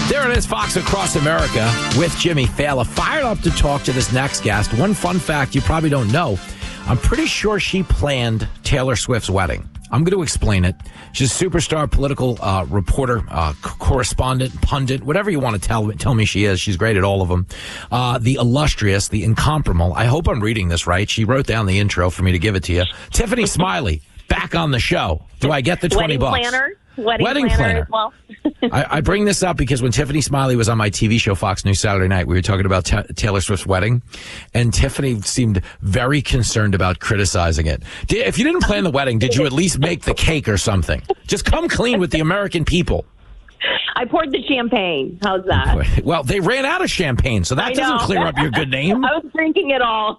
There it is, Fox Across America with Jimmy Fallon. Fired up to talk to this next guest. One fun fact you probably don't know, I'm pretty sure she planned Taylor Swift's wedding. I'm going to explain it. She's a superstar political reporter, correspondent, pundit, whatever you want to tell me she is. She's great at all of them. The illustrious, the incomparable. I hope I'm reading this right. She wrote down the intro for me to give it to you. Tiffany Smiley, back on the show. Do I get the $20? Wedding planner. Well. I bring this up because when Tiffany Smiley was on my TV show, Fox News Saturday Night, we were talking about Taylor Swift's wedding, and Tiffany seemed very concerned about criticizing it. If you didn't plan the wedding, did you at least make the cake or something? Just come clean with the American people. I poured the champagne. How's that? Well, they ran out of champagne, so that doesn't clear up your good name. I was drinking it all.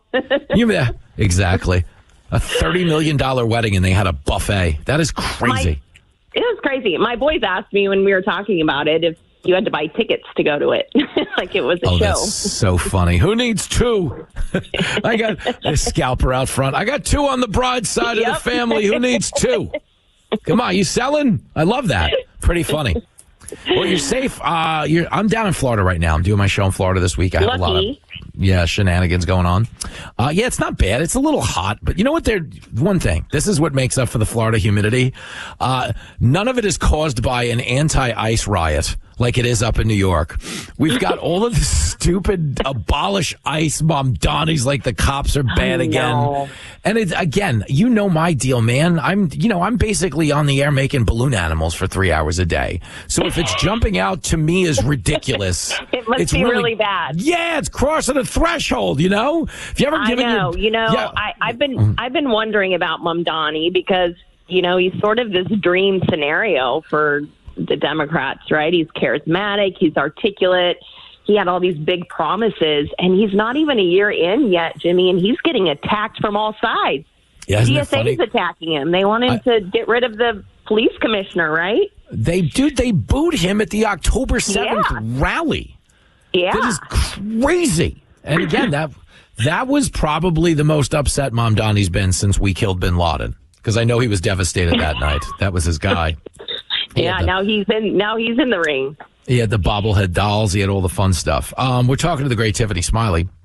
Exactly. A $30 million wedding, and they had a buffet. That is crazy. It was crazy. My boys asked me when we were talking about it if you had to buy tickets to go to it, like it was a show. That's so funny. Who needs two? I got a scalper out front. I got two on the bride's side of the family. Who needs two? Come on, you selling? I love that. Pretty funny. Well, you're safe. I'm down in Florida right now. I'm doing my show in Florida this week. I have a lot of shenanigans going on. Yeah, it's not bad. It's a little hot, but you know what? One thing. This is what makes up for the Florida humidity. None of it is caused by an anti-ice riot like it is up in New York. We've got all of this stupid abolish ice Mamdani's like the cops are bad again. And it's, again, you know my deal, man. I'm basically on the air making balloon animals for 3 hours a day. So if it's jumping out to me is ridiculous. It must be really bad. Yeah, it's crossing a threshold, you know? If you ever given I've been wondering about Mamdani because, he's sort of this dream scenario for the Democrats, right? He's charismatic, he's articulate, he had all these big promises, and he's not even a year in yet, Jimmy, and he's getting attacked from all sides. Yeah, DSA is attacking him. They want him to get rid of the police commissioner, right? They booed him at the October 7th rally. Yeah. That is crazy. And again, that was probably the most upset Mamdani's been since we killed bin Laden, because I know he was devastated that night. That was his guy. Now he's in the ring. He had the bobblehead dolls. He had all the fun stuff. We're talking to the great Tiffany Smiley.